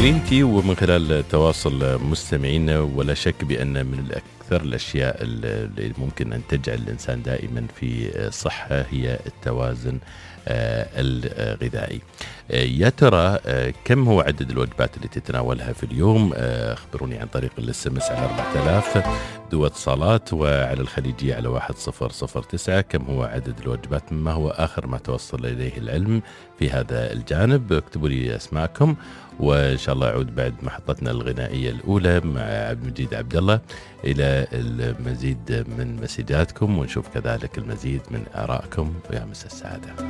جرين تي، ومن خلال تواصل مستمعينا، ولا شك بأن من أكثر الأشياء اللي ممكن أن تجعل الإنسان دائما في صحة هي التوازن الغذائي. يا ترى كم هو عدد الوجبات اللي تتناولها في اليوم؟ أخبروني عن طريق الاس على 4000 ذو اتصالات، وعلى الخليجية على 1009. كم هو عدد الوجبات؟ ما هو آخر ما توصل إليه العلم في هذا الجانب؟ اكتبوا لي أسماءكم، وإن شاء الله أعود بعد محطتنا الغنائية الأولى مع عبد المجيد عبد الله إلى المزيد من مسجاتكم، ونشوف كذلك المزيد من آرائكم. ويا مساء السعادة.